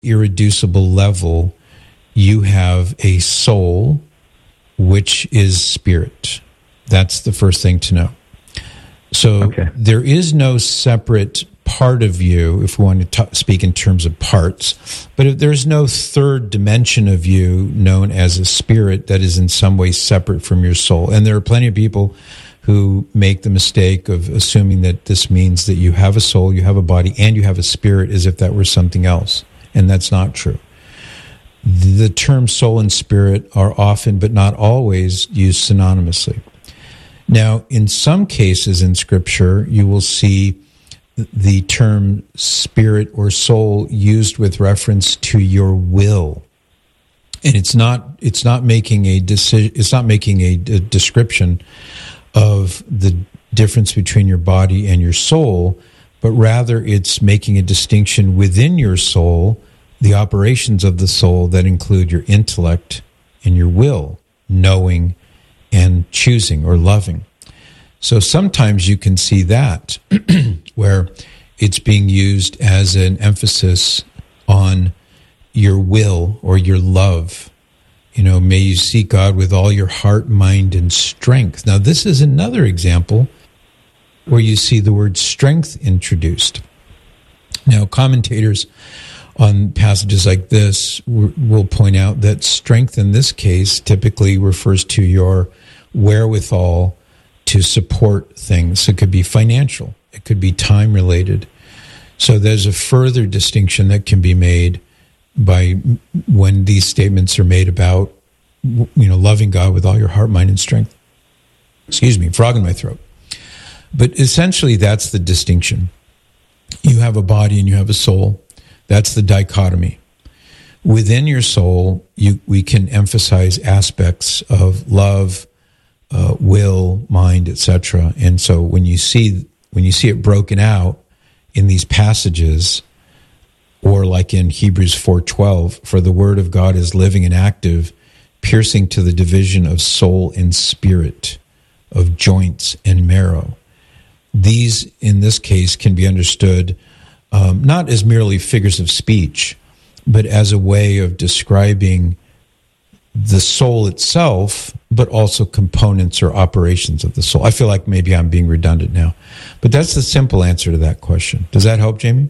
irreducible level, you have a soul, which is spirit. That's the first thing to know. So there is no separate part of you, if we want to speak in terms of parts, but if there's no third dimension of you known as a spirit that is in some way separate from your soul. And there are plenty of people who make the mistake of assuming that this means that you have a soul, you have a body, and you have a spirit as if that were something else. And that's not true. The terms soul and spirit are often, but not always, used synonymously. Now, in some cases in Scripture, you will see the term spirit or soul used with reference to your will. And it's not making a decision, it's not making a description of the difference between your body and your soul, but rather it's making a distinction within your soul, the operations of the soul that include your intellect and your will, knowing and choosing or loving. So sometimes you can see that where it's being used as an emphasis on your will or your love. You know, may you seek God with all your heart, mind, and strength. Now, this is another example where you see the word strength introduced. Now, commentators on passages like this will point out that strength in this case typically refers to your wherewithal to support things. It could be financial. It could be time-related. So there's a further distinction that can be made by when these statements are made about, you know, loving God with all your heart, mind, and strength. Excuse me, frog in my throat. But essentially, that's the distinction. You have a body and you have a soul. That's the dichotomy. Within your soul, we can emphasize aspects of love, will, mind, etc. And so when you see it broken out in these passages, or like in Hebrews 4:12, for the word of God is living and active, piercing to the division of soul and spirit, of joints and marrow. These, in this case, can be understood not as merely figures of speech, but as a way of describing the soul itself, but also components or operations of the soul. I feel like maybe I'm being redundant now, but that's the simple answer to that question. Does that help, Jamie?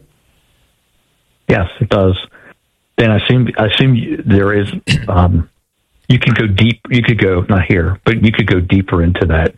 Yes, it does. Then I assume there is. You can go deep. You could go not here, but you could go deeper into that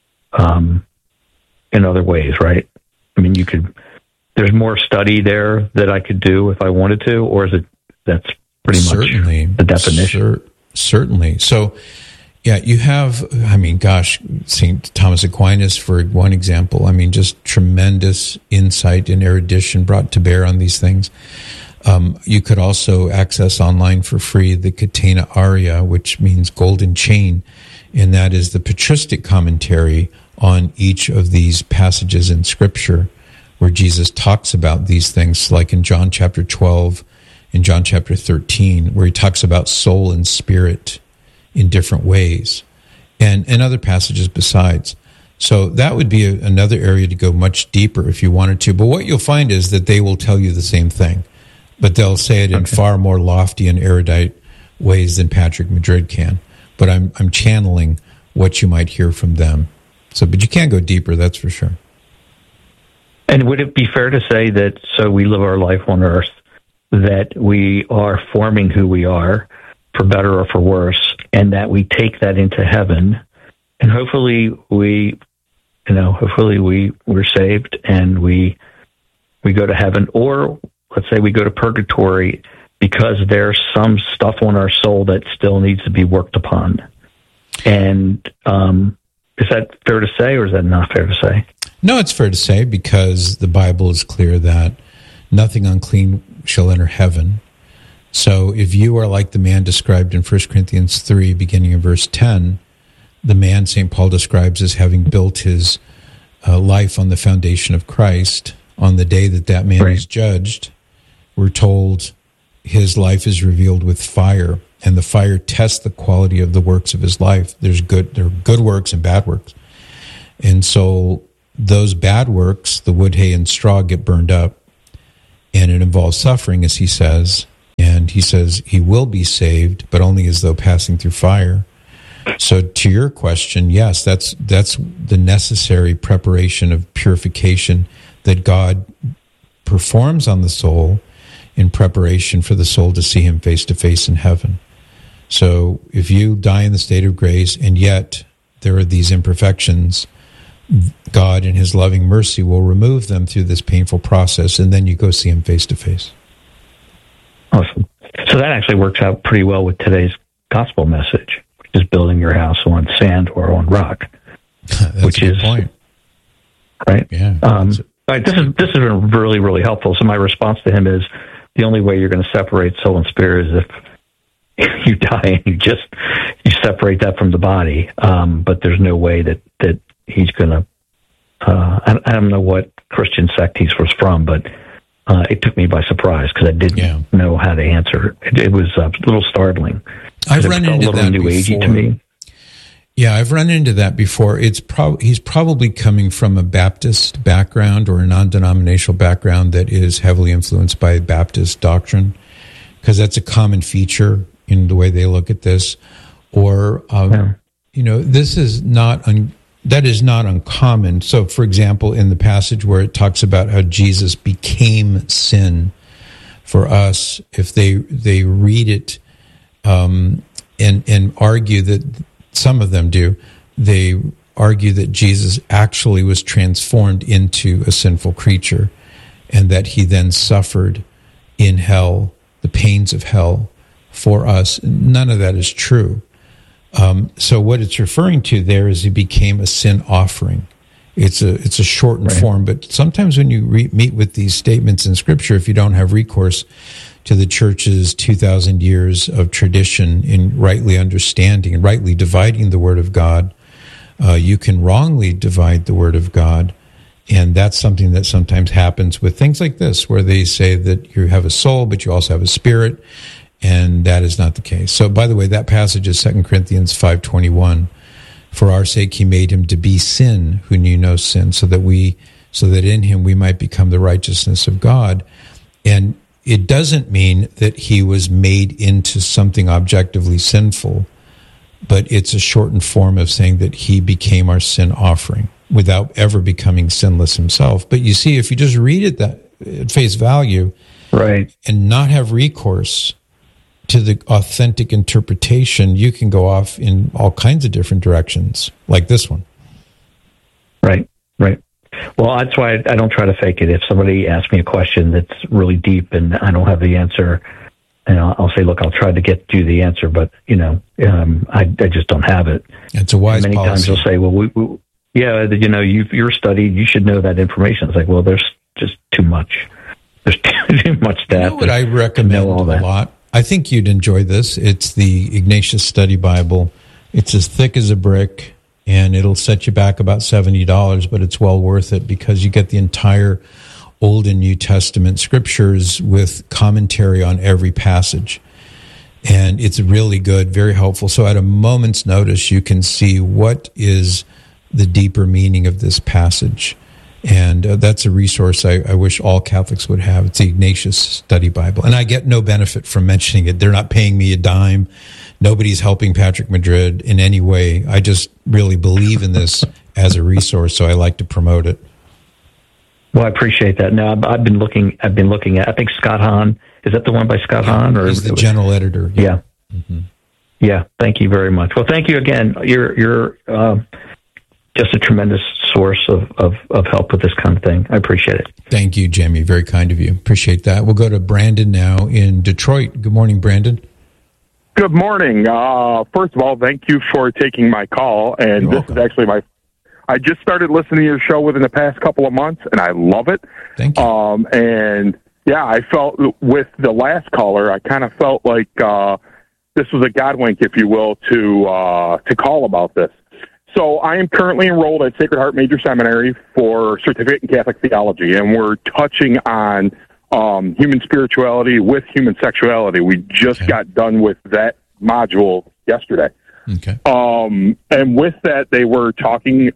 in other ways, right? I mean, you could. There's more study there that I could do if I wanted to, or is it that's pretty much the definition? Certainly. So, yeah, you have, I mean, gosh, St. Thomas Aquinas, for one example, I mean, just tremendous insight and erudition brought to bear on these things. You could also access online for free the Catena Aurea, which means golden chain, and that is the patristic commentary on each of these passages in Scripture where Jesus talks about these things, like in John chapter 12, in John chapter 13, where he talks about soul and spirit in different ways, and other passages besides. So that would be another area to go much deeper if you wanted to. But what you'll find is that they will tell you the same thing, but they'll say it in far more lofty and erudite ways than Patrick Madrid can. But I'm channeling what you might hear from them. So, but you can go deeper, that's for sure. And would it be fair to say that so we live our life on earth, that we are forming who we are, for better or for worse, and that we take that into heaven, and hopefully we're saved and we go to heaven, or let's say we go to purgatory because there's some stuff on our soul that still needs to be worked upon. And is that fair to say, or is that not fair to say? No, it's fair to say, because the Bible is clear that nothing unclean shall enter heaven. So if you are like the man described in 1 Corinthians 3, beginning in verse 10, the man St. Paul describes as having built his life on the foundation of Christ, on the day that man is judged, we're told his life is revealed with fire, and the fire tests the quality of the works of his life. There are good works and bad works. And so those bad works, the wood, hay, and straw, get burned up, and it involves suffering, as he says. And he says he will be saved, but only as though passing through fire. So to your question, yes, that's the necessary preparation of purification that God performs on the soul in preparation for the soul to see him face to face in heaven. So if you die in the state of grace and yet there are these imperfections, God in his loving mercy will remove them through this painful process, and then you go see him face to face. Awesome. So that actually works out pretty well with today's gospel message, which is building your house on sand or on rock. That's which a good is point. Right. Yeah. Right, this has been really, really helpful. So my response to him is the only way you're going to separate soul and spirit is if you die and you separate that from the body. But there's no way that he's going to. I don't know what Christian sect he was from, but it took me by surprise because I didn't know how to answer. It was a little startling. I've run into that new agey to me. Yeah, I've run into that before. He's probably coming from a Baptist background or a non-denominational background that is heavily influenced by Baptist doctrine, because that's a common feature in the way they look at this. Or, this is that is not uncommon. So, for example, in the passage where it talks about how Jesus became sin for us, if they read it and argue that, some of them do, they argue that Jesus actually was transformed into a sinful creature and that he then suffered in hell, the pains of hell for us. None of that is true. So what it's referring to there is he became a sin offering. It's a shortened form, but sometimes when you meet with these statements in Scripture, if you don't have recourse to the church's 2,000 years of tradition in rightly understanding and rightly dividing the Word of God, you can wrongly divide the Word of God. And that's something that sometimes happens with things like this, where they say that you have a soul, but you also have a spirit, and that is not the case. So, by the way, that passage is 2 Corinthians 5:21. For our sake he made him to be sin who knew no sin, so that in him we might become the righteousness of God. And it doesn't mean that he was made into something objectively sinful, but it's a shortened form of saying that he became our sin offering without ever becoming sinless himself. But you see, if you just read it that at face value, right, and not have recourse to the authentic interpretation, you can go off in all kinds of different directions, like this one. Right. Well, that's why I don't try to fake it. If somebody asks me a question that's really deep and I don't have the answer, and I'll say, look, I'll try to get you the answer, but, I just don't have it. It's a wise policy. Many times they'll say, well, you're studied, you should know that information. It's like, well, there's just too much. There's too much data. You know what I recommend a lot? I think you'd enjoy this. It's the Ignatius Study Bible. It's as thick as a brick, and it'll set you back about $70, but it's well worth it because you get the entire Old and New Testament scriptures with commentary on every passage. And it's really good, very helpful. So at a moment's notice, you can see what is the deeper meaning of this passage. And that's a resource I wish all Catholics would have. It's the Ignatius Study Bible. And I get no benefit from mentioning it. They're not paying me a dime. Nobody's helping Patrick Madrid in any way. I just really believe in this as a resource, so I like to promote it. Well, I appreciate that. Now, I've been looking at, I think Scott Hahn, is that the one by Scott Hahn? Or he's the general editor. Yeah. Mm-hmm. Yeah, thank you very much. Well, thank you again. You're just a tremendous source of help with this kind of thing. I appreciate it. Thank you, Jamie. Very kind of you. Appreciate that. We'll go to Brandon now in Detroit. Good morning, Brandon. Good morning. First of all, thank you for taking my call. And You're this welcome. is actually I just started listening to your show within the past couple of months, and I love it. Thank you. And yeah, I felt with the last caller, I kind of felt like this was a God wink, if you will, to call about this. So I am currently enrolled at Sacred Heart Major Seminary for Certificate in Catholic Theology, and we're touching on human spirituality with human sexuality. We just got done with that module yesterday. Okay. And with that, they were talking.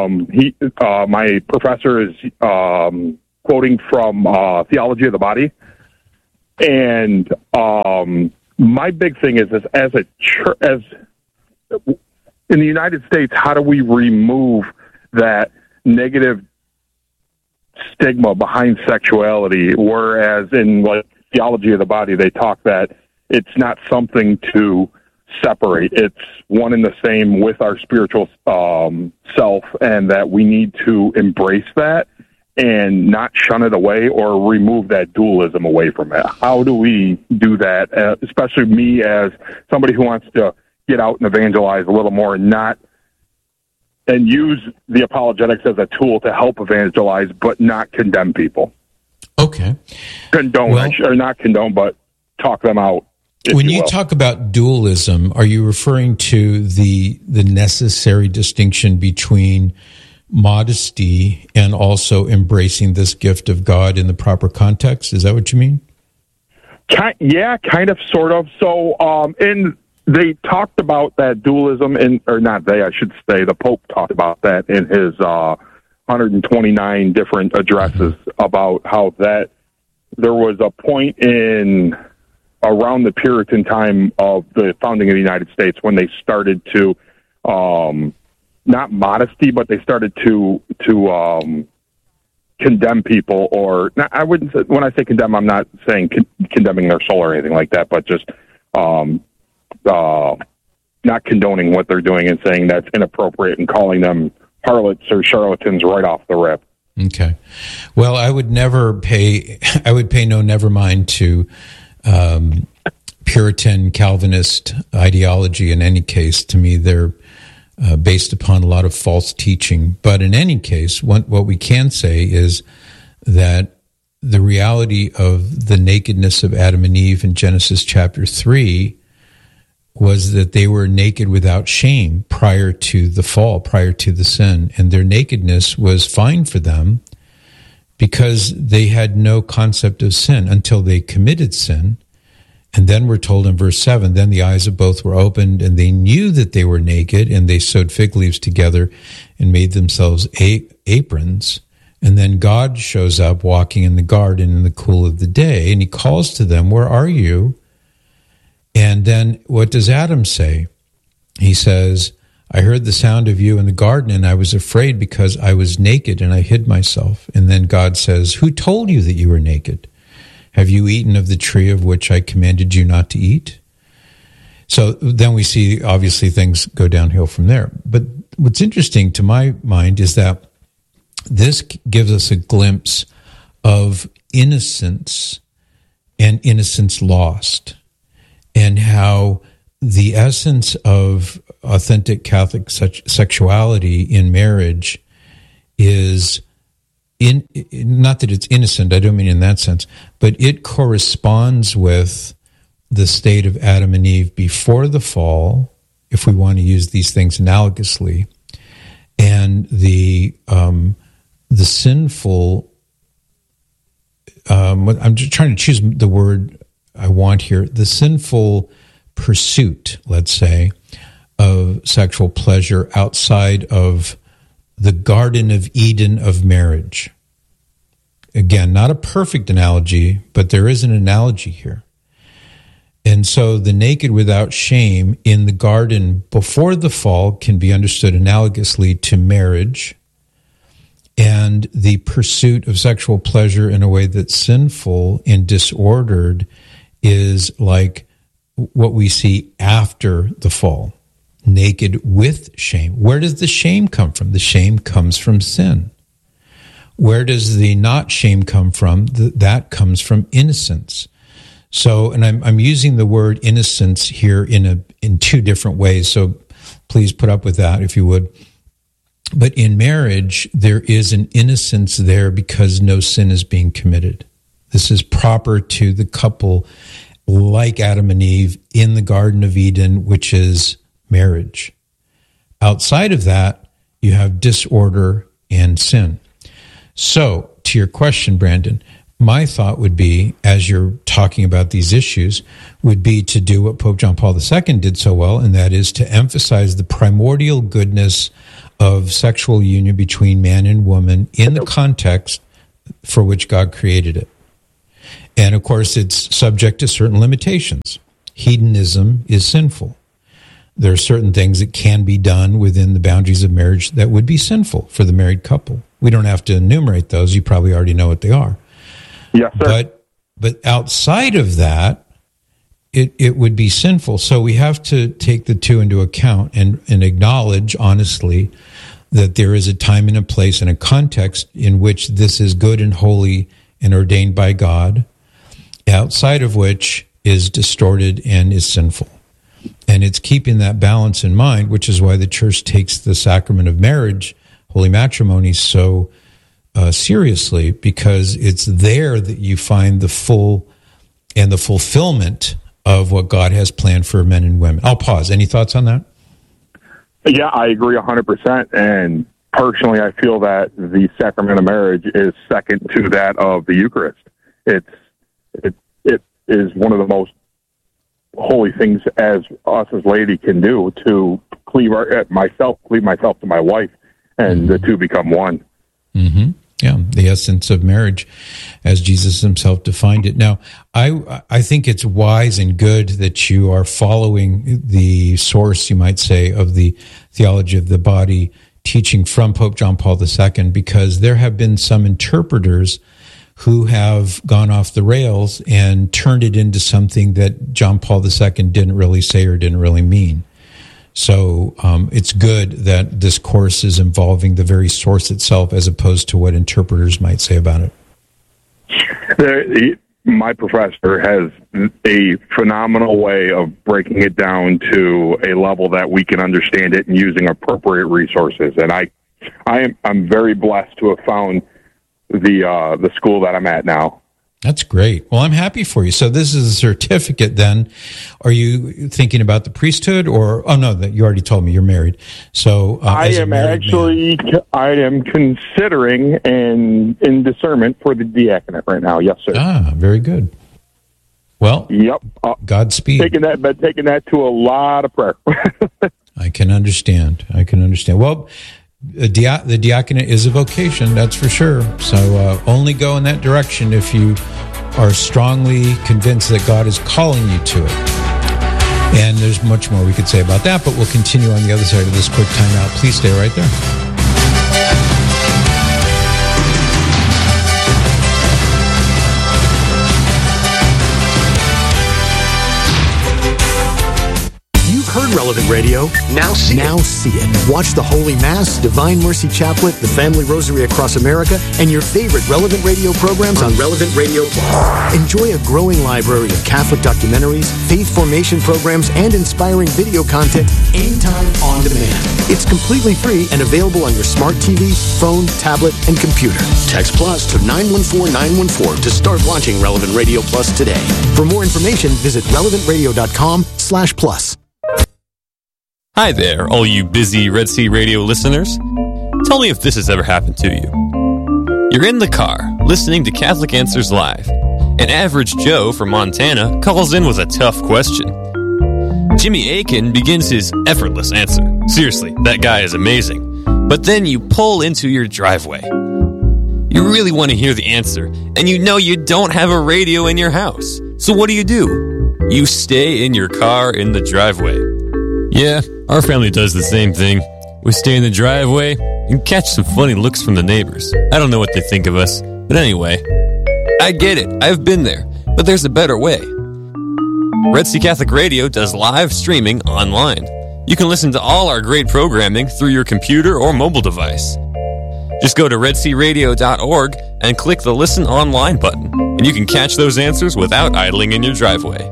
My professor is quoting from Theology of the Body, and my big thing is as a church, as in the United States, how do we remove that negative stigma behind sexuality? Whereas in like theology of the body, they talk that it's not something to separate. It's one and the same with our spiritual self, and that we need to embrace that and not shun it away or remove that dualism away from it. How do we do that, especially me as somebody who wants to get out and evangelize a little more and use the apologetics as a tool to help evangelize, but not condemn people? Okay. Not condone, but talk them out. When you talk about dualism, are you referring to the necessary distinction between modesty and also embracing this gift of God in the proper context? Is that what you mean? Yeah, kind of, sort of. So, they talked about that dualism the Pope talked about that in his 129 different addresses about how that there was a point in around the Puritan time of the founding of the United States when they started to, not modesty, but they started to condemn people, or not, I wouldn't say, when I say condemn, I'm not saying condemning their soul or anything like that, but just not condoning what they're doing and saying that's inappropriate and calling them harlots or charlatans right off the rip. Okay. Well, I would pay no never mind to Puritan Calvinist ideology in any case. To me, they're based upon a lot of false teaching. But in any case, what we can say is that the reality of the nakedness of Adam and Eve in Genesis chapter 3 was that they were naked without shame prior to the fall, prior to the sin. And their nakedness was fine for them because they had no concept of sin until they committed sin. And then we're told in verse 7, then the eyes of both were opened, and they knew that they were naked, and they sewed fig leaves together and made themselves aprons. And then God shows up walking in the garden in the cool of the day, and he calls to them, where are you? And then what does Adam say? He says, I heard the sound of you in the garden, and I was afraid because I was naked, and I hid myself. And then God says, who told you that you were naked? Have you eaten of the tree of which I commanded you not to eat? So then we see, obviously, things go downhill from there. But what's interesting to my mind is that this gives us a glimpse of innocence and innocence lost, and how the essence of authentic Catholic sexuality in marriage is not that it's innocent, I don't mean in that sense, but it corresponds with the state of Adam and Eve before the fall, if we want to use these things analogously, and the sinful, I'm just trying to choose the word I want here, the sinful pursuit, let's say, of sexual pleasure outside of the Garden of Eden of marriage. Again, not a perfect analogy, but there is an analogy here. And so the naked without shame in the garden before the fall can be understood analogously to marriage, and the pursuit of sexual pleasure in a way that's sinful and disordered is like what we see after the fall. Naked with shame. Where does the shame come from? The shame comes from sin. Where does the not shame come from? That comes from innocence. So, and I'm using the word innocence here in two different ways, so please put up with that if you would. But in marriage, there is an innocence there because no sin is being committed. This is proper to the couple like Adam and Eve in the Garden of Eden, which is marriage. Outside of that, you have disorder and sin. So, to your question, Brandon, my thought would be, as you're talking about these issues, would be to do what Pope John Paul II did so well, and that is to emphasize the primordial goodness of sexual union between man and woman in the context for which God created it. And of course, it's subject to certain limitations. Hedonism is sinful. There are certain things that can be done within the boundaries of marriage that would be sinful for the married couple. We don't have to enumerate those. You probably already know what they are. Yes, sir. But outside of that, it would be sinful. So we have to take the two into account and acknowledge honestly that there is a time and a place and a context in which this is good and holy and ordained by God, outside of which is distorted and is sinful. And it's keeping that balance in mind, which is why the church takes the sacrament of marriage, holy matrimony, so seriously, because it's there that you find the full and the fulfillment of what God has planned for men and women. I'll pause. Any thoughts on that? Yeah, I agree 100%. And personally, I feel that the sacrament of marriage is second to that of the Eucharist. It is one of the most holy things as us as laity can do to cleave myself to my wife, and the two become one. Mm-hmm. Yeah, the essence of marriage, as Jesus himself defined it. Now, I think it's wise and good that you are following the source, you might say, of the theology of the body teaching from Pope John Paul II, because there have been some interpreters who have gone off the rails and turned it into something that John Paul II didn't really say or didn't really mean. So it's good that this course is involving the very source itself as opposed to what interpreters might say about it. My professor has a phenomenal way of breaking it down to a level that we can understand it and using appropriate resources. And I'm very blessed to have found the school that I'm at now. That's great. Well, I'm happy for you. So this is a certificate then. Are you thinking about the priesthood or, oh no, that you already told me you're married. So I am considering and in discernment for the diaconate right now. Yes, sir. Ah, very good. Well, yep. Godspeed. Taking that to a lot of prayer. I can understand. Well, the diaconate is a vocation, that's for sure. So only go in that direction if you are strongly convinced that God is calling you to it. And there's much more we could say about that, but we'll continue on the other side of this quick timeout. Please stay right there. Heard Relevant Radio. Now see it. Watch the Holy Mass, Divine Mercy Chaplet, the Family Rosary Across America, and your favorite Relevant Radio programs on Relevant Radio Plus. Enjoy a growing library of Catholic documentaries, faith formation programs, and inspiring video content anytime on demand. It's completely free and available on your smart TV, phone, tablet, and computer. Text Plus to 914914 to start watching Relevant Radio Plus today. For more information, visit relevantradio.com/plus. Hi there, all you busy Red Sea Radio listeners. Tell me if this has ever happened to you. You're in the car, listening to Catholic Answers Live. An average Joe from Montana calls in with a tough question. Jimmy Akin begins his effortless answer. Seriously, that guy is amazing. But then you pull into your driveway. You really want to hear the answer, and you know you don't have a radio in your house. So what do? You stay in your car in the driveway. Yeah, our family does the same thing. We stay in the driveway and catch some funny looks from the neighbors. I don't know what they think of us, but anyway, I get it. I've been there, but there's a better way. Red Sea Catholic Radio does live streaming online. You can listen to all our great programming through your computer or mobile device. Just go to redsearadio.org and click the Listen Online button, and you can catch those answers without idling in your driveway.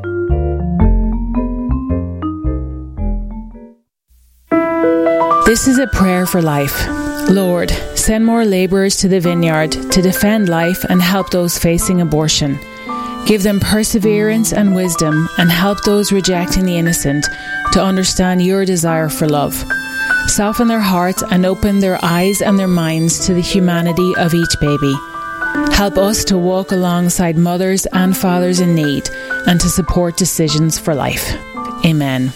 This is a prayer for life. Lord, send more laborers to the vineyard to defend life and help those facing abortion. Give them perseverance and wisdom and help those rejecting the innocent to understand your desire for love. Soften their hearts and open their eyes and their minds to the humanity of each baby. Help us to walk alongside mothers and fathers in need and to support decisions for life. Amen.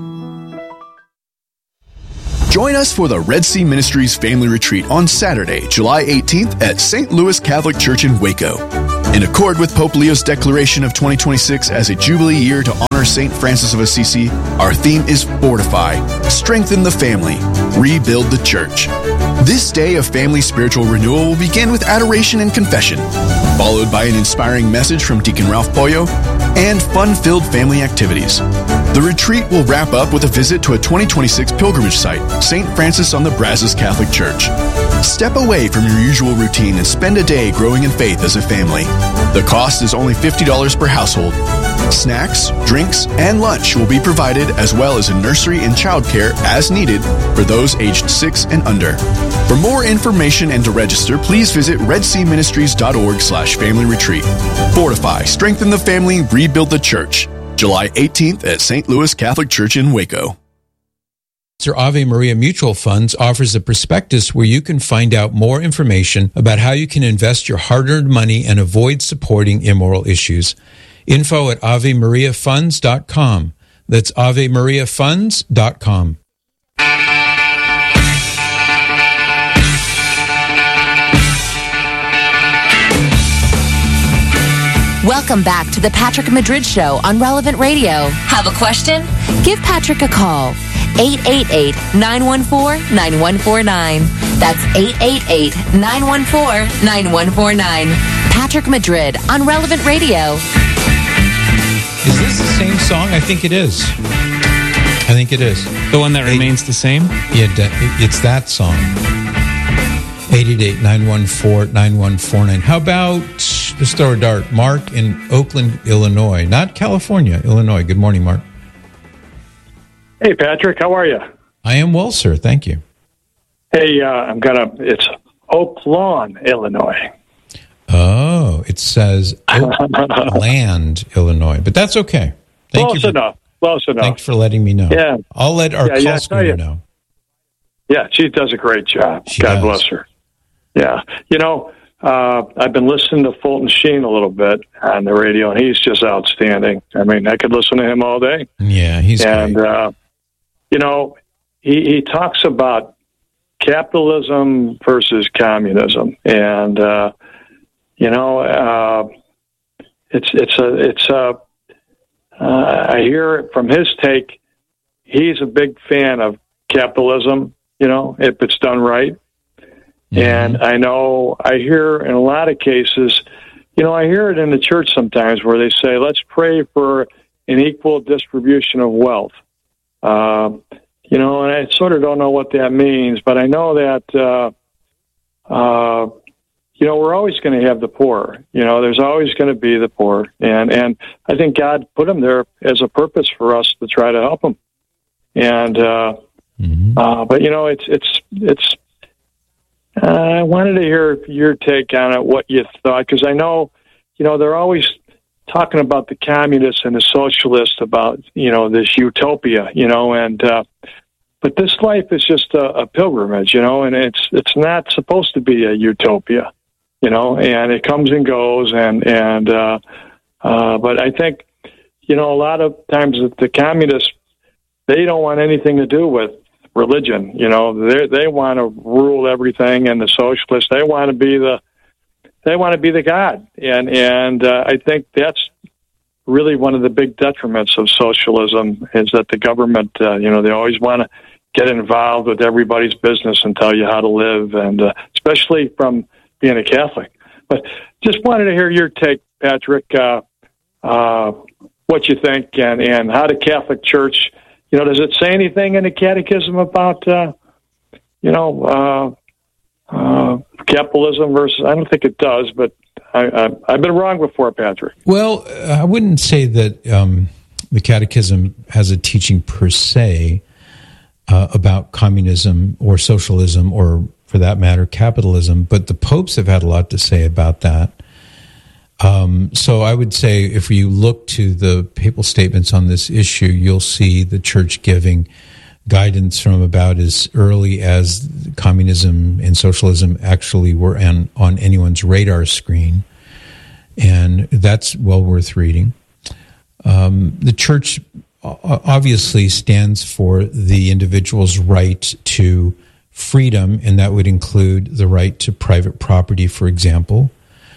Join us for the Red Sea Ministries Family Retreat on Saturday, July 18th at St. Louis Catholic Church in Waco. In accord with Pope Leo's declaration of 2026 as a Jubilee year to honor St. Francis of Assisi, our theme is Fortify, Strengthen the Family, Rebuild the Church. This day of family spiritual renewal will begin with adoration and confession, followed by an inspiring message from Deacon Ralph Pollo, and fun-filled family activities. The retreat will wrap up with a visit to a 2026 pilgrimage site, St. Francis on the Brazos Catholic Church. Step away from your usual routine and spend a day growing in faith as a family. The cost is only $50 per household. Snacks, drinks, and lunch will be provided, as well as a nursery and childcare as needed for those aged 6 and under. For more information and to register, please visit redseaministries.org/family retreat. Fortify, strengthen the family, rebuild the church. July 18th at St. Louis Catholic Church in Waco. Ave Maria Mutual Funds offers a prospectus where you can find out more information about how you can invest your hard-earned money and avoid supporting immoral issues. Info at AveMariaFunds.com. That's AveMariaFunds.com. Welcome back to the Patrick Madrid Show on Relevant Radio. Have a question? Give Patrick a call. 888-914-9149. That's 888-914-9149. Patrick Madrid on Relevant Radio. Is this the same song? I think it is. The one that remains the same? Yeah, it's that song. 888-914-9149. How about, let's throw a dart, Mark in Oakland, Illinois. Not California, Illinois. Good morning, Mark. Hey, Patrick, how are you? I am well, sir. Thank you. Hey, it's Oak Lawn, Illinois. Oh, it says Oakland, Illinois, but that's okay. Close enough. Thanks for letting me know. Yeah. I'll let our call screener know. Yeah, she does a great job. God bless her. Yeah. I've been listening to Fulton Sheen a little bit on the radio, and he's just outstanding. I mean, I could listen to him all day. Yeah, he's great. He talks about capitalism versus communism, and I hear from his take, he's a big fan of capitalism, if it's done right. Mm-hmm. And I hear in a lot of cases, I hear it in the church sometimes where they say, let's pray for an equal distribution of wealth. And I sort of don't know what that means, but I know that, we're always going to have the poor. There's always going to be the poor. And I think God put them there as a purpose for us to try to help them. And, but it's, I wanted to hear your take on it, what you thought, because I know, they're always talking about the communists and the socialists about, this utopia, but this life is just a pilgrimage, and it's not supposed to be a utopia, and it comes and goes, but I think, a lot of times the communists, they don't want anything to do with religion. They want to rule everything, and the socialists, they want to be the God, and I think that's really one of the big detriments of socialism is that the government, they always want to get involved with everybody's business and tell you how to live, and especially from being a Catholic. But just wanted to hear your take, Patrick, what you think, and how the Catholic Church, does it say anything in the Catechism about, capitalism versus? I don't think it does, but I've been wrong before, Patrick. Well, I wouldn't say that the Catechism has a teaching per se about communism or socialism or, for that matter, capitalism, but the popes have had a lot to say about that. So I would say if you look to the papal statements on this issue, you'll see the church giving guidance from about as early as communism and socialism actually were on anyone's radar screen. And that's well worth reading. The church obviously stands for the individual's right to freedom, and that would include the right to private property, for example.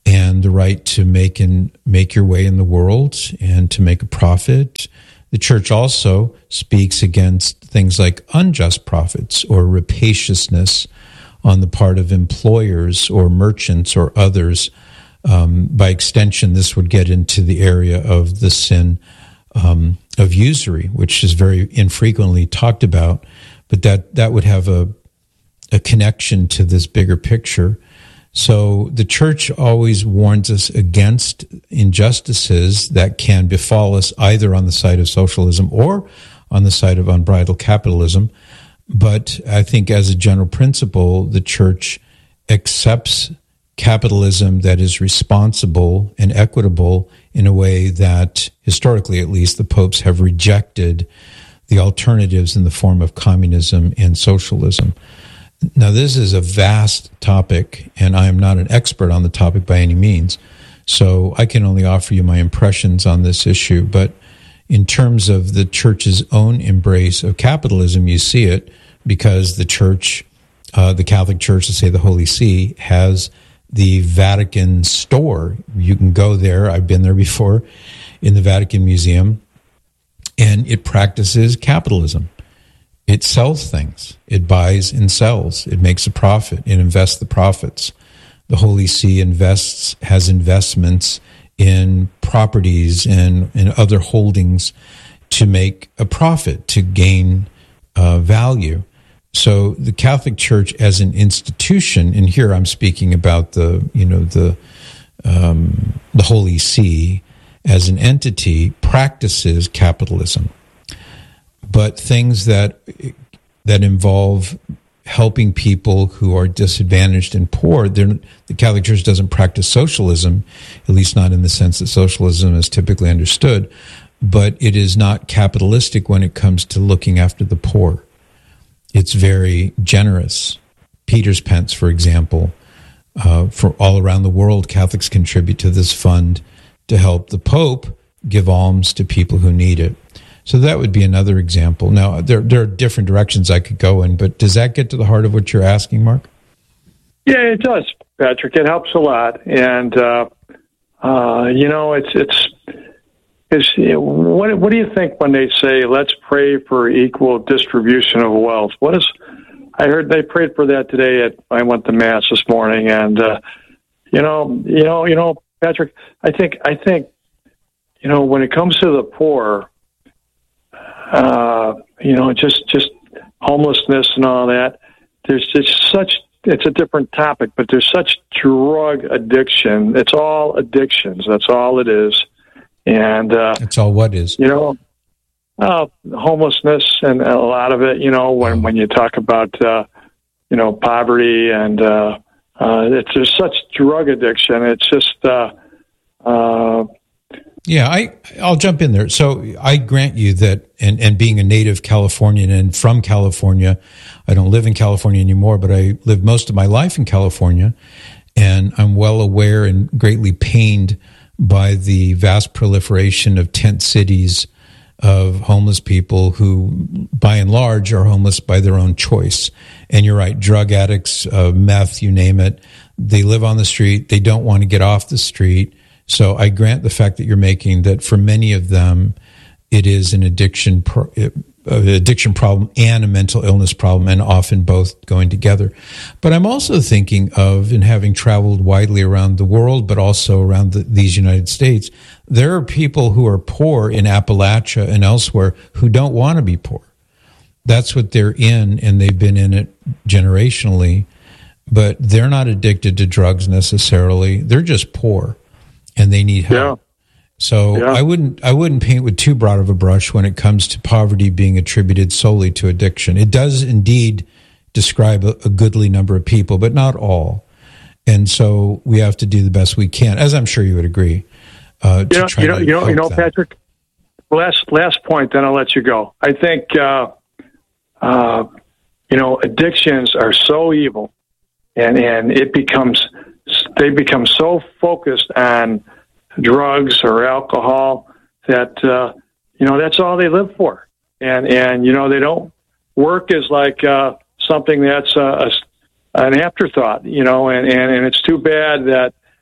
and the right to make your way in the world and to make a profit. The church also speaks against things like unjust profits or rapaciousness on the part of employers or merchants or others. By extension, this would get into the area of the sin of usury, which is very infrequently talked about, but that would have a connection to this bigger picture. So the church always warns us against injustices that can befall us either on the side of socialism or on the side of unbridled capitalism. But I think as a general principle, the church accepts capitalism that is responsible and equitable in a way that, historically at least, the popes have rejected the alternatives in the form of communism and socialism. Now, this is a vast topic, and I am not an expert on the topic by any means, so I can only offer you my impressions on this issue. But in terms of the church's own embrace of capitalism, you see it because the church, the Catholic Church, let's say the Holy See, has the Vatican store. You can go there. I've been there before in the Vatican Museum, and it practices capitalism. It sells things. It buys and sells. It makes a profit. It invests the profits. The Holy See has investments in properties and in other holdings to make a profit, to gain value. So the Catholic Church as an institution, and here I'm speaking about the Holy See as an entity, practices capitalism. But things that involve helping people who are disadvantaged and poor, the Catholic Church doesn't practice socialism, at least not in the sense that socialism is typically understood, but it is not capitalistic when it comes to looking after the poor. It's very generous. Peter's Pence, for example, for all around the world, Catholics contribute to this fund to help the Pope give alms to people who need it. So that would be another example. Now, there are different directions I could go in, but does that get to the heart of what you're asking, Mark? Yeah, it does, Patrick. It helps a lot. And, what do you think when they say, let's pray for equal distribution of wealth? I heard they prayed for that today I went to Mass this morning. And, Patrick, I think, when it comes to the poor, just homelessness and all that, it's a different topic, but there's such drug addiction. It's all addictions. That's all it is. And, it's all what is, homelessness and a lot of it, when you talk about, poverty and, there's such drug addiction. It's just, yeah, I'll jump in there. So I grant you that, and being a native Californian and from California, I don't live in California anymore, but I lived most of my life in California, and I'm well aware and greatly pained by the vast proliferation of tent cities of homeless people who, by and large, are homeless by their own choice. And you're right, drug addicts, meth, you name it, they live on the street, they don't want to get off the street. So I grant the fact that you're making that for many of them, it is an addiction problem and a mental illness problem, and often both going together. But I'm also thinking of, and having traveled widely around the world, but also around these United States, there are people who are poor in Appalachia and elsewhere who don't want to be poor. That's what they're in, and they've been in it generationally, but they're not addicted to drugs necessarily. They're just poor. And they need help. Yeah. So yeah. I wouldn't paint with too broad of a brush when it comes to poverty being attributed solely to addiction. It does indeed describe a goodly number of people, but not all. And so we have to do the best we can, as I'm sure you would agree. Patrick. Last point, then I'll let you go. I think addictions are so evil, and they become so focused on drugs or alcohol that, that's all they live for. And they don't work as like something that's an afterthought, and it's too bad that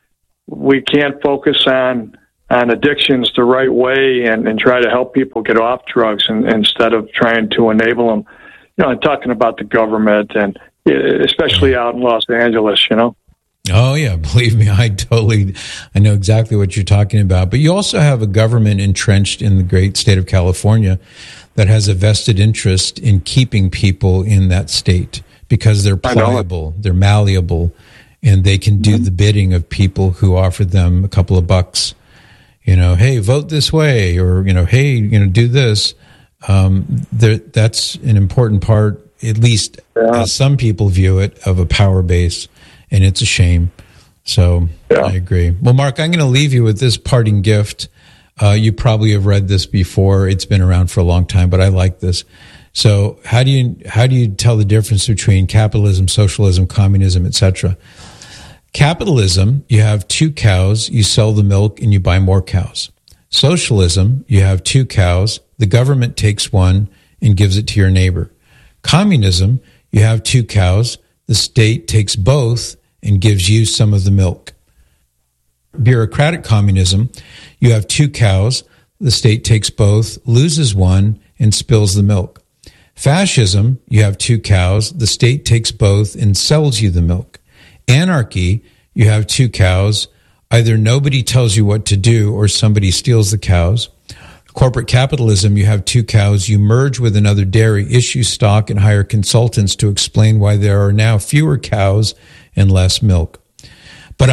we can't focus on addictions the right way and try to help people get off drugs instead of trying to enable them. I'm talking about the government, and especially out in Los Angeles, Oh, yeah. Believe me, I know exactly what you're talking about. But you also have a government entrenched in the great state of California that has a vested interest in keeping people in that state because they're pliable, they're malleable, and they can do the bidding of people who offer them a couple of bucks. Hey, vote this way, or, hey, do this. That's an important part, at least as some people view it, of a power base. And it's a shame. So I agree. Well, Mark, I'm going to leave you with this parting gift. You probably have read this before. It's been around for a long time, but I like this. So how do you tell the difference between capitalism, socialism, communism, etc.? Capitalism, you have 2 cows, you sell the milk, and you buy more cows. Socialism, you have 2 cows, the government takes one and gives it to your neighbor. Communism, you have 2 cows, the state takes both and gives you some of the milk. Bureaucratic communism, you have 2 cows, the state takes both, loses one, and spills the milk. Fascism, you have 2 cows, the state takes both and sells you the milk. Anarchy, you have 2 cows, either nobody tells you what to do or somebody steals the cows. Corporate capitalism, you have 2 cows, you merge with another dairy, issue stock, and hire consultants to explain why there are now fewer cows and less milk. But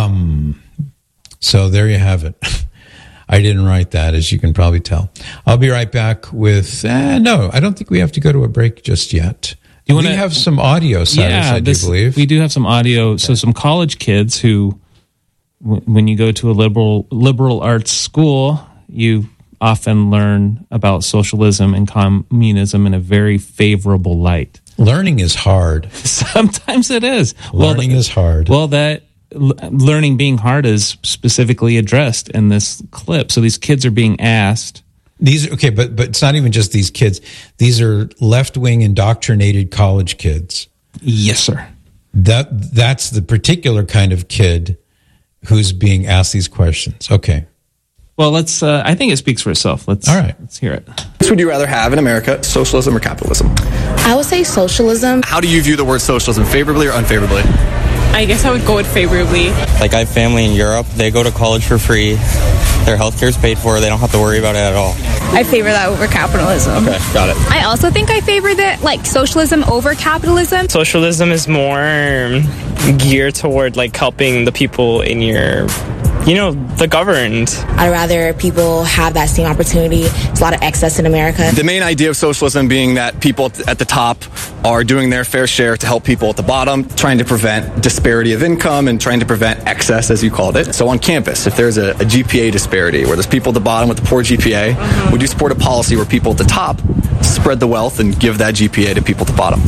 So there you have it. I didn't write that, as you can probably tell. I'll be right back with, no, I don't think we have to go to a break just yet. We have some audio, Cyrus, I do believe. We do have some audio. So some college kids who, when you go to a liberal arts school, you often learn about socialism and communism in a very favorable light. Learning is hard. Sometimes it is. Learning is hard. Well, that learning being hard is specifically addressed in this clip. So these kids are being asked. But it's not even just these kids. These are left-wing indoctrinated college kids. Yes, sir. That's the particular kind of kid who's being asked these questions. Okay. Well, let's. I think it speaks for itself. Let's hear it. What would you rather have in America, socialism or capitalism? I would say socialism. How do you view the word socialism, favorably or unfavorably? I guess I would go with favorably. Like, I have family in Europe. They go to college for free. Their healthcare is paid for. They don't have to worry about it at all. I favor that over capitalism. Okay, got it. I also think I favor that, like, socialism over capitalism. Socialism is more geared toward, like, helping the people in your, the governed. I'd rather people have that same opportunity. There's a lot of excess in America. The main idea of socialism being that people at the top are doing their fair share to help people at the bottom, trying to prevent disparity of income and trying to prevent excess, as you called it. So on campus, if there's a GPA disparity where there's people at the bottom with a poor GPA, would you support a policy where people at the top spread the wealth and give that GPA to people at the bottom?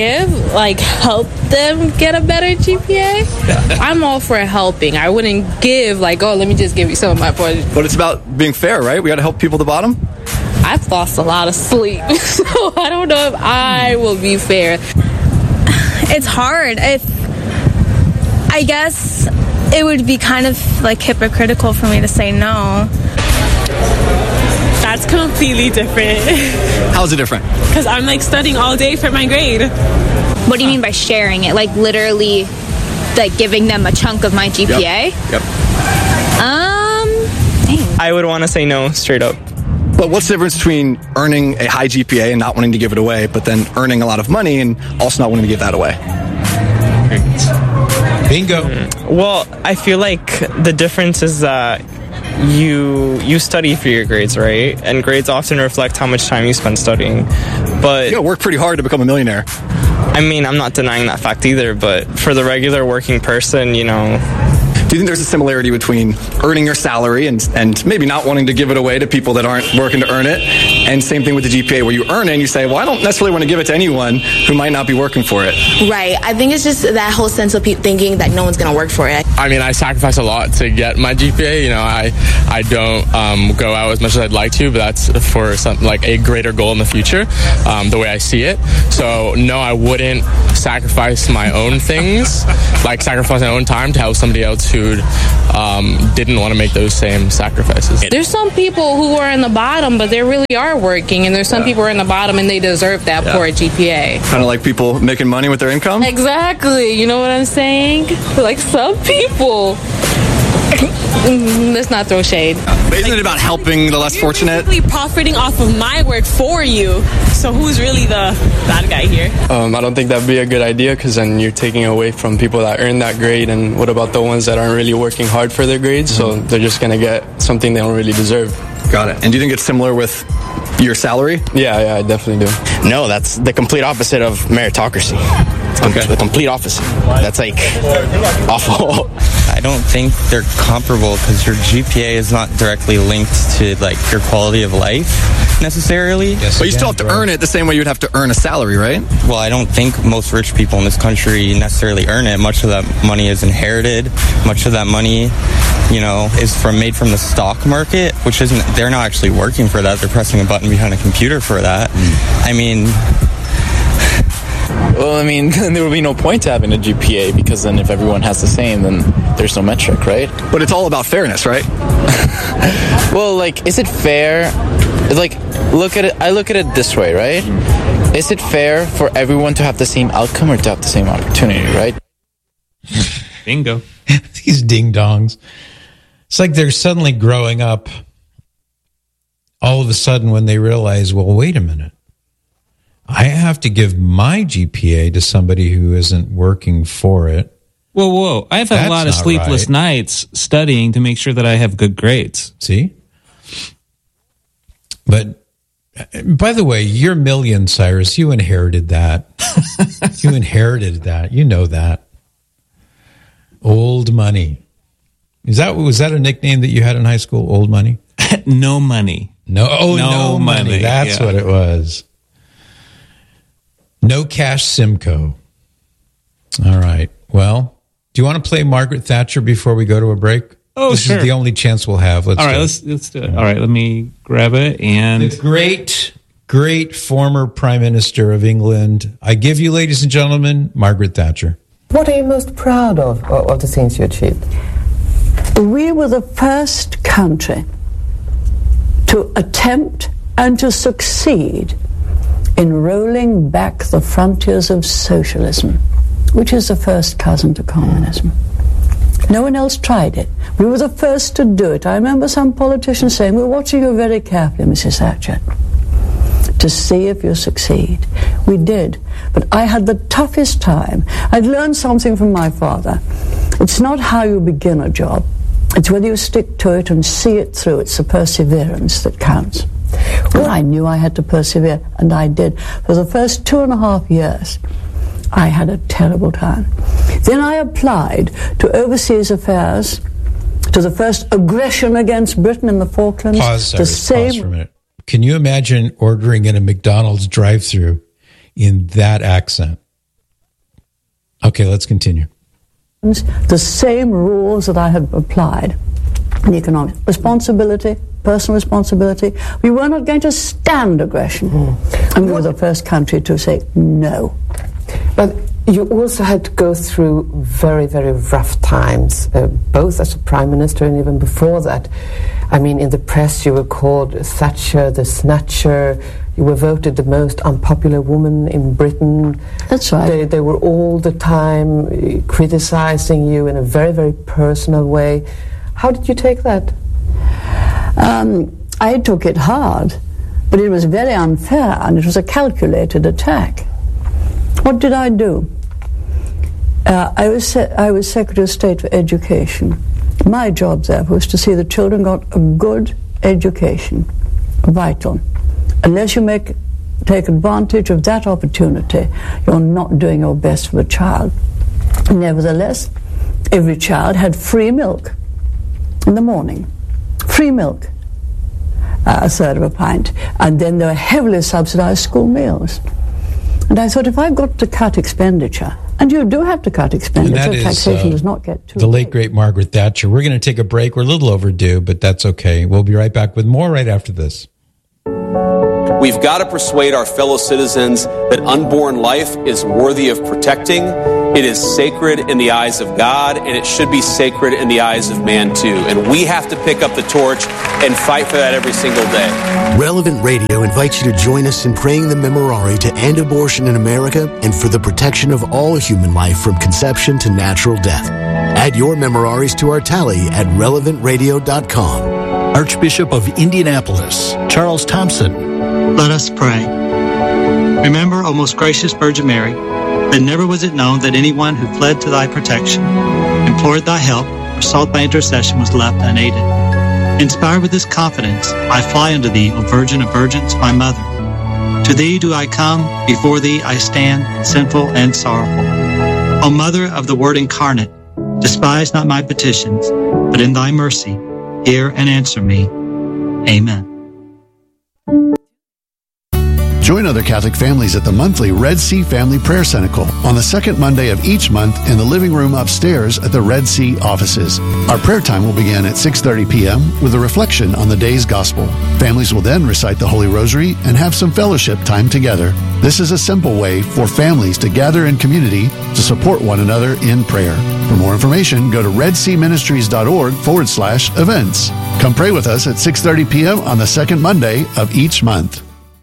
Help them get a better GPA? Yeah. I'm all for helping. I wouldn't give, let me just give you some of my points. But it's about being fair, right? We got to help people at the bottom? I've lost a lot of sleep, so I don't know if I will be fair. It's hard. I guess it would be kind of hypocritical for me to say no. That's completely different. How is it different? Because I'm studying all day for my grade. What do you mean by sharing it? Literally, giving them a chunk of my GPA? Yep. Dang. I would want to say no, straight up. But what's the difference between earning a high GPA and not wanting to give it away, but then earning a lot of money and also not wanting to give that away? Bingo. Well, I feel like the difference is that you study for your grades, right? And grades often reflect how much time you spend studying. But you gotta work pretty hard to become a millionaire. I mean, I'm not denying that fact either, but for the regular working person, Do you think there's a similarity between earning your salary and maybe not wanting to give it away to people that aren't working to earn it? And same thing with the GPA, where you earn it and you say, well, I don't necessarily want to give it to anyone who might not be working for it. Right. I think it's just that whole sense of thinking that no one's going to work for it. I mean, I sacrifice a lot to get my GPA. You know, I don't go out as much as I'd like to, but that's for something like a greater goal in the future, the way I see it. So, no, I wouldn't sacrifice my own things, like sacrifice my own time to help somebody else who didn't want to make those same sacrifices. There's some people who are in the bottom, but they really are working, and there's some people who are in the bottom and they deserve that poor GPA. Kind of like people making money with their income? Exactly. You know what I'm saying? Like some people. Let's not throw shade. Isn't it about helping the less fortunate? Basically profiting off of my work for you. So who's really the bad guy here? I don't think that'd be a good idea, because then you're taking away from people that earn that grade. And what about the ones that aren't really working hard for their grades? So they're just going to get something they don't really deserve. Got it. And do you think it's similar with your salary? Yeah, I definitely do. No, that's the complete opposite of meritocracy. Okay. The complete opposite. That's like awful. I don't think they're comparable, because your GPA is not directly linked to like your quality of life necessarily. Yes, but you still have to earn it the same way you'd have to earn a salary, right? Well, I don't think most rich people in this country necessarily earn it. Much of that money is inherited. Much of that money, you know, is made from the stock market, which isn't. They're not actually working for that. They're pressing a button behind a computer for that. I mean. Well, I mean, there would be no point to having a GPA, because then if everyone has the same, then there's no metric, right? But it's all about fairness, right? Well, like, is it fair? Like, I look at it this way, right? Is it fair for everyone to have the same outcome or to have the same opportunity, right? Bingo. These ding-dongs. It's like they're suddenly growing up all of a sudden when they realize, well, wait a minute. I have to give my GPA to somebody who isn't working for it. Whoa. I've had a lot of sleepless nights studying to make sure that I have good grades. See? But, by the way, your million, Cyrus, you inherited that. You inherited that. You know that. Old money. Was that a nickname that you had in high school, Old Money? No money. No money. That's what it was. No Cash Simcoe. All right. Well, do you want to play Margaret Thatcher before we go to a break? Oh, this is the only chance we'll have. Let's do it. All right, let me grab it. And the great former Prime Minister of England. I give you, ladies and gentlemen, Margaret Thatcher. What are you most proud of the things you achieved? We were the first country to attempt and to succeed in rolling back the frontiers of socialism, which is the first cousin to communism. No one else tried it. We were the first to do it. I remember some politicians saying, we're watching you very carefully, Mrs. Thatcher, to see if you succeed. We did. But I had the toughest time. I'd learned something from my father. It's not how you begin a job. It's whether you stick to it and see it through. It's the perseverance that counts. Well, I knew I had to persevere, and I did. For the first 2.5 years, I had a terrible time. Then I applied to overseas affairs, to the first aggression against Britain in the Falklands. Pause for a minute. Can you imagine ordering in a McDonald's drive-thru in that accent? Okay, let's continue. The same rules that I had applied in economic responsibility, personal responsibility. We were not going to stand aggression. And we were the first country to say no. But you also had to go through very, very rough times, both as a prime minister and even before that. I mean, in the press you were called Thatcher the Snatcher. You were voted the most unpopular woman in Britain. That's right. They were all the time criticizing you in a very, very personal way. How did you take that? I took it hard, but it was very unfair, and it was a calculated attack. What did I do? I was Secretary of State for Education. My job there was to see the children got a good education, vital. Unless you take advantage of that opportunity, you're not doing your best for the child. Nevertheless, every child had free milk in the morning. Free milk, a third of a pint. And then there were heavily subsidized school meals. And I thought, if I've got to cut expenditure, And you do have to cut expenditure. Taxation does not get too the late, great Margaret Thatcher. We're going to take a break. We're a little overdue, but that's okay. We'll be right back with more right after this. We've got to persuade our fellow citizens that unborn life is worthy of protecting. It is sacred in the eyes of God, and it should be sacred in the eyes of man, too. And we have to pick up the torch and fight for that every single day. Relevant Radio invites you to join us in praying the Memorare to end abortion in America and for the protection of all human life from conception to natural death. Add your Memoraries to our tally at relevantradio.com. Archbishop of Indianapolis, Charles Thompson. Let us pray. Remember, O most gracious Virgin Mary, that never was it known that anyone who fled to thy protection, implored thy help, or sought thy intercession was left unaided. Inspired with this confidence, I fly unto thee, O Virgin of Virgins, my mother. To thee do I come, before thee I stand, sinful and sorrowful. O Mother of the Word incarnate, despise not my petitions, but in thy mercy, hear and answer me. Amen. Join other Catholic families at the monthly Red Sea Family Prayer Cenacle on the second Monday of each month in the living room upstairs at the Red Sea offices. Our prayer time will begin at 6:30 p.m. with a reflection on the day's gospel. Families will then recite the Holy Rosary and have some fellowship time together. This is a simple way for families to gather in community to support one another in prayer. For more information, go to redseaministries.org/events. Come pray with us at 6:30 p.m. on the second Monday of each month.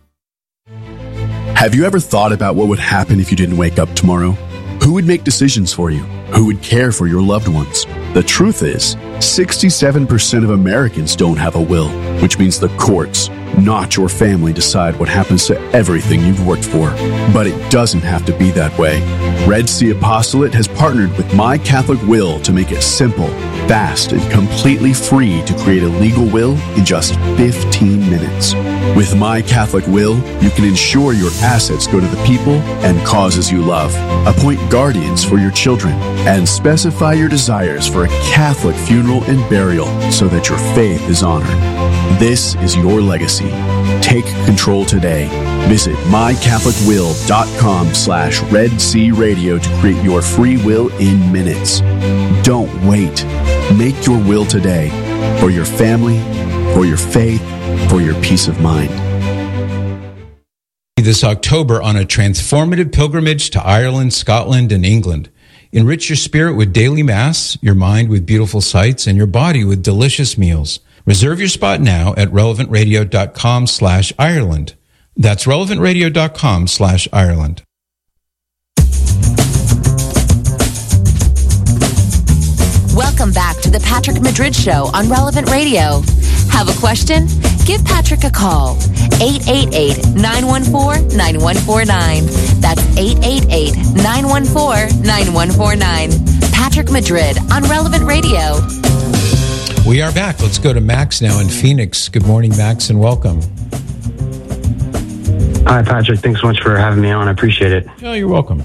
Have you ever thought about what would happen if you didn't wake up tomorrow? Who would make decisions for you? Who would care for your loved ones? The truth is, 67% of Americans don't have a will, which means the courts, not your family, decide what happens to everything you've worked for. But it doesn't have to be that way. Red Sea Apostolate has partnered with My Catholic Will to make it simple, fast, and completely free to create a legal will in just 15 minutes. With My Catholic Will, you can ensure your assets go to the people and causes you love, appoint guardians for your children, and specify your desires for a Catholic funeral and burial so that your faith is honored. This is your legacy. Take control today. Visit mycatholicwill.com/Red Sea Radio to create your free will in minutes. Don't wait. Make your will today for your family, for your faith, for your peace of mind. This October on a transformative pilgrimage to Ireland, Scotland, and England. Enrich your spirit with daily Mass, your mind with beautiful sights, and your body with delicious meals. Reserve your spot now at relevantradio.com/Ireland. That's relevantradio.com/Ireland. Welcome back to the Patrick Madrid Show on Relevant Radio. Have a question? Give Patrick a call. 888-914-9149. That's 888-914-9149. Patrick Madrid on Relevant Radio. We are back. Let's go to Max now in Phoenix. Good morning, Max, and welcome. Hi, Patrick. Thanks so much for having me on. I appreciate it. Oh, you're welcome.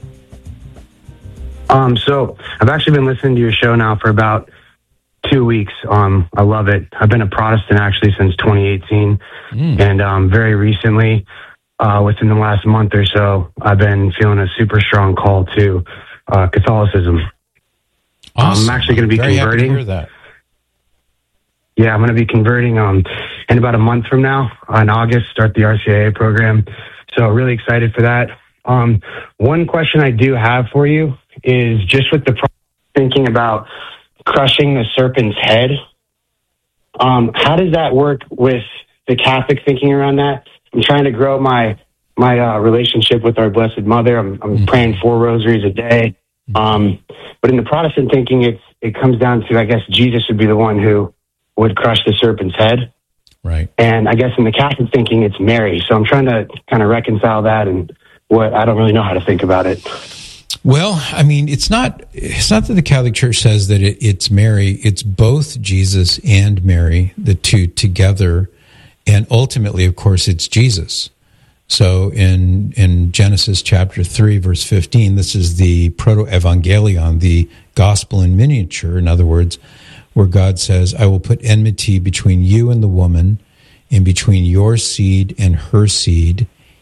So I've actually been listening to your show now for about 2 weeks. I love it. I've been a Protestant actually since 2018. And very recently, within the last month or so, I've been feeling a super strong call to Catholicism. Awesome. I'm actually going to be converting. Happy to hear that. Yeah, I'm going to be converting in about a month from now, in August, start the RCIA program. So really excited for that. One question I do have for you is just with the thinking about crushing the serpent's head. How does that work with the Catholic thinking around that? I'm trying to grow my relationship with our Blessed Mother. I'm praying 4 rosaries a day. But in the Protestant thinking, it comes down to, I guess, Jesus would be the one who would crush the serpent's head. Right. And I guess in the Catholic thinking, it's Mary. So I'm trying to kind of reconcile that and I don't really know how to think about it. Well, I mean, it's not that the Catholic Church says that it's Mary. It's both Jesus and Mary, the two together. And ultimately, of course, it's Jesus. So in Genesis chapter 3, verse 15, this is the proto-evangelion, the gospel in miniature. In other words, where God says, I will put enmity between you and the woman, and between your seed and her seed.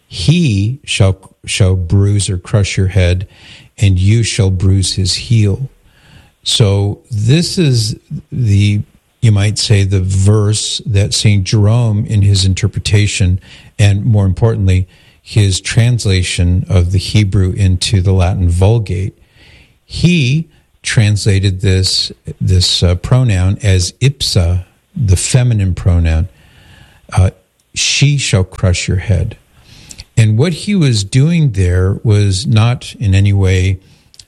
He shall bruise or crush your head, and you shall bruise his heel. So this is you might say, the verse that St. Jerome, in his interpretation, and more importantly, his translation of the Hebrew into the Latin Vulgate, he translated this pronoun as ipsa, the feminine pronoun. She shall crush your head. And what he was doing there was not in any way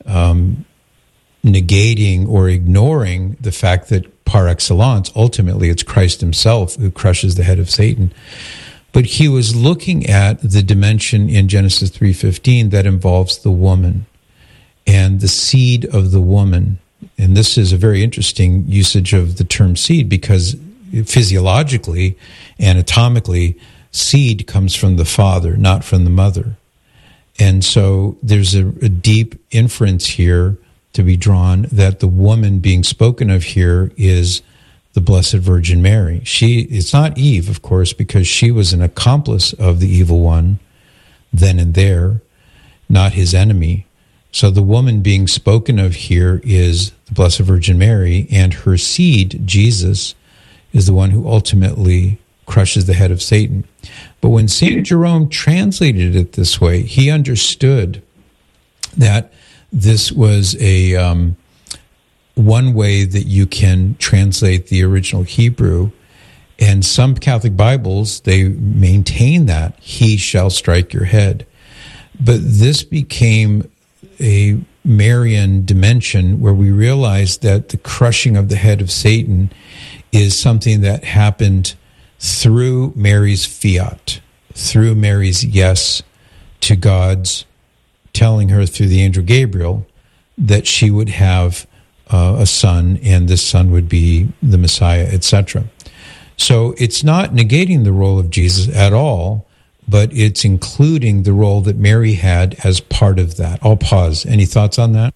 negating or ignoring the fact that par excellence, ultimately it's Christ himself who crushes the head of Satan. But he was looking at the dimension in Genesis 3:15 that involves the woman and the seed of the woman. And this is a very interesting usage of the term seed, because physiologically, anatomically, seed comes from the father, not from the mother. And so there's a deep inference here to be drawn that the woman being spoken of here is the Blessed Virgin Mary. It's not Eve, of course, because she was an accomplice of the evil one then and there, not his enemy. So the woman being spoken of here is the Blessed Virgin Mary, and her seed, Jesus, is the one who ultimately crushes the head of Satan. But when St. Jerome translated it this way, he understood that this was one way that you can translate the original Hebrew. And some Catholic Bibles, they maintain that he shall strike your head. But this became a Marian dimension where we realized that the crushing of the head of Satan is something that happened through Mary's fiat, through Mary's yes to God's telling her through the angel Gabriel that she would have a son, and this son would be the Messiah, etc. So it's not negating the role of Jesus at all, but it's including the role that Mary had as part of that. I'll pause. Any thoughts on that?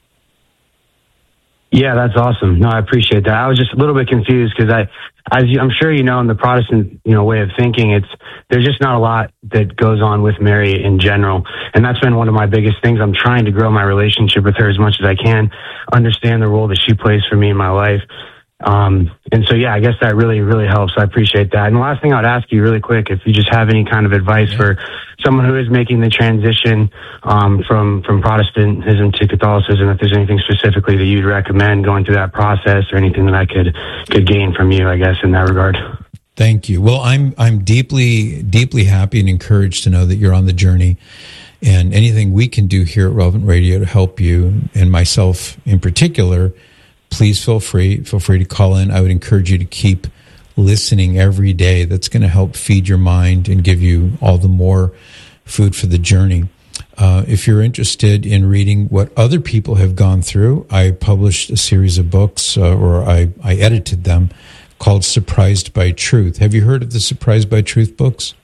Yeah, that's awesome. No, I appreciate that. I was just a little bit confused because I'm sure you know, in the Protestant, way of thinking, there's just not a lot that goes on with Mary in general. And that's been one of my biggest things. I'm trying to grow my relationship with her as much as I can, understand the role that she plays for me in my life. And so, yeah, I guess that really, really helps. I appreciate that. And the last thing I'd ask you really quick, if you just have any kind of advice for someone who is making the transition from Protestantism to Catholicism, if there's anything specifically that you'd recommend going through that process, or anything that I could gain from you, I guess, in that regard. Thank you. Well, I'm deeply, deeply happy and encouraged to know that you're on the journey, and anything we can do here at Relevant Radio to help you, and myself in particular, please feel free to call in. I would encourage you to keep listening every day. That's going to help feed your mind and give you all the more food for the journey. If you're interested in reading what other people have gone through, I published a series of books, or I edited them, called Surprised by Truth. Have you heard of the Surprised by Truth books?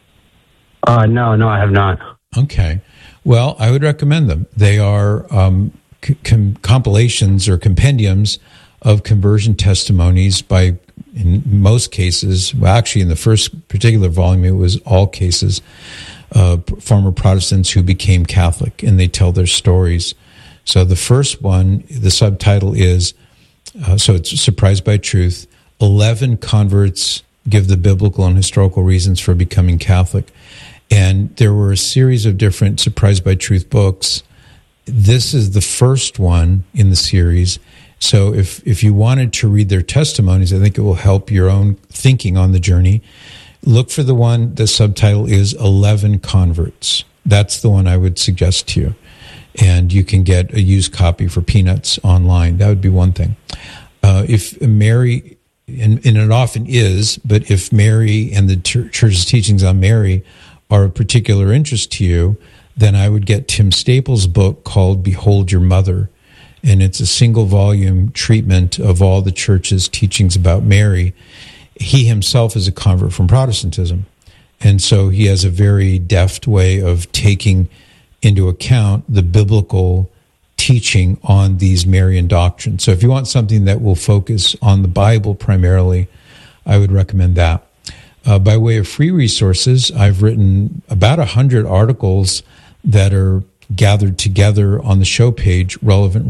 No, I have not. Okay. Well, I would recommend them. They are compilations or compendiums of conversion testimonies by, in most cases, well, actually in the first particular volume, it was all cases, former Protestants who became Catholic, and they tell their stories. So the first one, the subtitle is, so it's Surprised by Truth, 11 Converts Give the Biblical and Historical Reasons for Becoming Catholic. And there were a series of different Surprised by Truth books. This is the first one in the series. So if you wanted to read their testimonies, I think it will help your own thinking on the journey. Look for the one, the subtitle is 11 Converts. That's the one I would suggest to you. And you can get a used copy for peanuts online. That would be one thing. If Mary, and it often is, but if Mary and the Church's teachings on Mary are of particular interest to you, then I would get Tim Staples' book called Behold Your Mother. And it's a single volume treatment of all the Church's teachings about Mary. He himself is a convert from Protestantism. And so he has a very deft way of taking into account the biblical teaching on these Marian doctrines. So if you want something that will focus on the Bible primarily, I would recommend that. By way of free resources, I've written about 100 articles that are gathered together on the show page,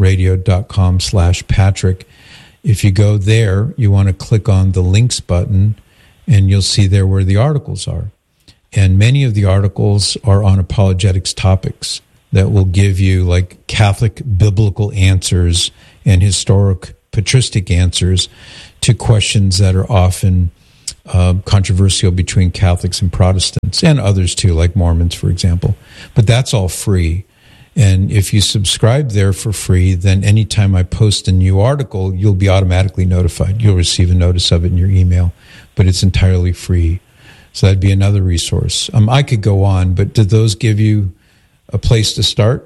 relevantradio.com/Patrick. If you go there, you want to click on the links button, and you'll see there where the articles are. And many of the articles are on apologetics topics that will give you like Catholic biblical answers and historic patristic answers to questions that are often controversial between Catholics and Protestants, and others too, like Mormons, for example. But that's all free. And if you subscribe there for free, then anytime I post a new article, you'll be automatically notified. You'll receive a notice of it in your email, but it's entirely free. So that'd be another resource. I could go on, but did those give you a place to start?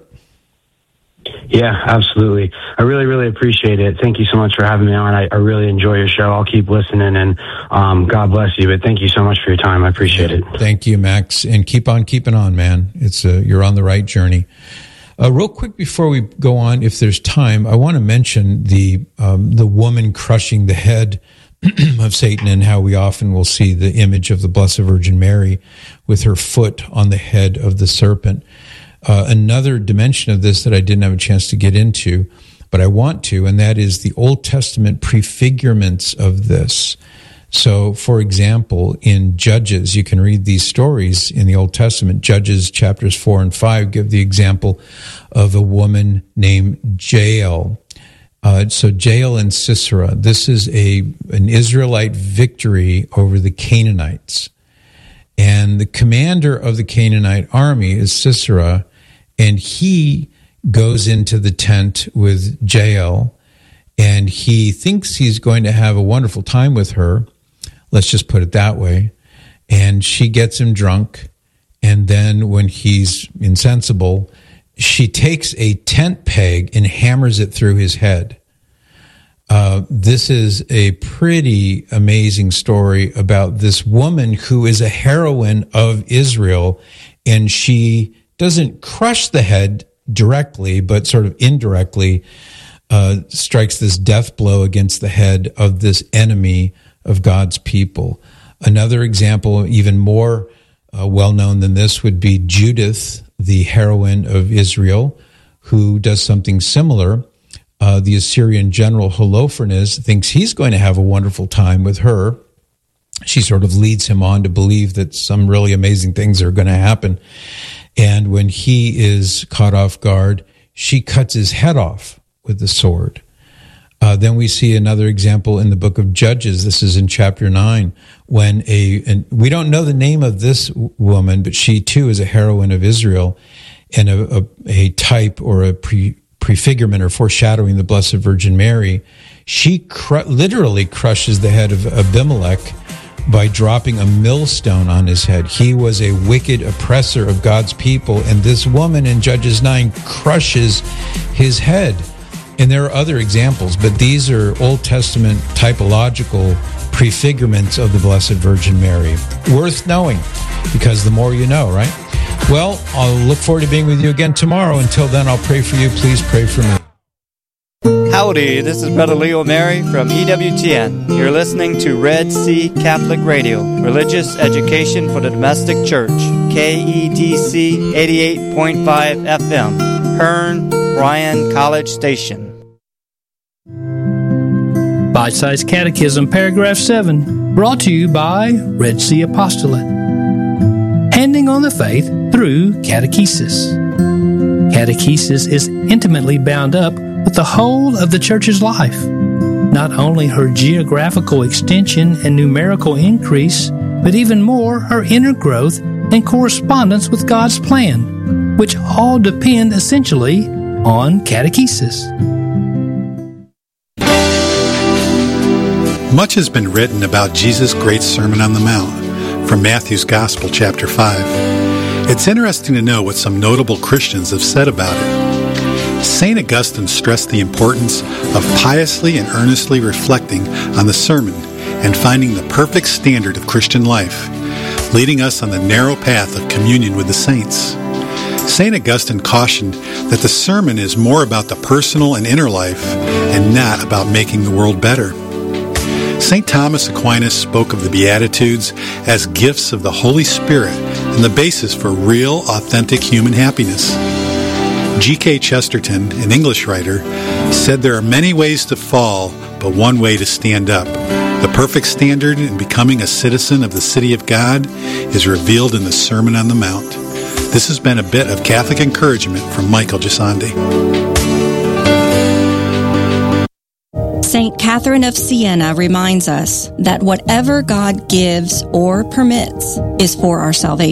Yeah, absolutely. I really, really appreciate it. Thank you so much for having me on. I really enjoy your show. I'll keep listening, and God bless you. But thank you so much for your time. I appreciate it. Thank you, Max. And keep on keeping on, man. It's you're on the right journey. Real quick before we go on, if there's time, I want to mention the woman crushing the head of Satan, and how we often will see the image of the Blessed Virgin Mary with her foot on the head of the serpent. Another dimension of this that I didn't have a chance to get into, but I want to, and that is the Old Testament prefigurements of this. So, for example, in Judges, you can read these stories in the Old Testament. Judges chapters 4 and 5 give the example of a woman named Jael. So Jael and Sisera, this is an Israelite victory over the Canaanites. And the commander of the Canaanite army is Sisera, and he goes into the tent with Jael, and he thinks he's going to have a wonderful time with her. Let's just put it that way. And she gets him drunk, and then when he's insensible, she takes a tent peg and hammers it through his head. This is a pretty amazing story about this woman who is a heroine of Israel, and she doesn't crush the head directly, but sort of indirectly strikes this death blow against the head of this enemy of God's people. Another example, even more well-known than this, would be Judith, the heroine of Israel, who does something similar. The Assyrian general Holofernes thinks he's going to have a wonderful time with her. She sort of leads him on to believe that some really amazing things are going to happen. And when he is caught off guard, she cuts his head off with the sword. Then we see another example in the book of Judges. This is in chapter 9, when and we don't know the name of this woman, but she too is a heroine of Israel, and a type or a prefigurement or foreshadowing the Blessed Virgin Mary. She literally crushes the head of Abimelech by dropping a millstone on his head. He was a wicked oppressor of God's people, and this woman in Judges 9 crushes his head. And there are other examples, but these are Old Testament typological prefigurements of the Blessed Virgin Mary. Worth knowing, because the more you know, right? Well, I'll look forward to being with you again tomorrow. Until then, I'll pray for you. Please pray for me. Howdy, this is Brother Leo Mary from EWTN. You're listening to Red Sea Catholic Radio, religious education for the domestic church, KEDC 88.5 FM, Hearn, Bryan College Station. Bite-sized Catechism, Paragraph 7, brought to you by Red Sea Apostolate. Handing on the faith through catechesis. Catechesis is intimately bound up with the whole of the Church's life, not only her geographical extension and numerical increase, but even more her inner growth and correspondence with God's plan, which all depend essentially on catechesis. Much has been written about Jesus' great Sermon on the Mount from Matthew's Gospel, chapter 5. It's interesting to know what some notable Christians have said about it. St. Augustine stressed the importance of piously and earnestly reflecting on the sermon and finding the perfect standard of Christian life, leading us on the narrow path of communion with the saints. St. Augustine cautioned that the sermon is more about the personal and inner life and not about making the world better. St. Thomas Aquinas spoke of the Beatitudes as gifts of the Holy Spirit and the basis for real, authentic human happiness. G.K. Chesterton, an English writer, said there are many ways to fall, but one way to stand up. The perfect standard in becoming a citizen of the city of God is revealed in the Sermon on the Mount. This has been a bit of Catholic encouragement from Michael Gisandi. St. Catherine of Siena reminds us that whatever God gives or permits is for our salvation.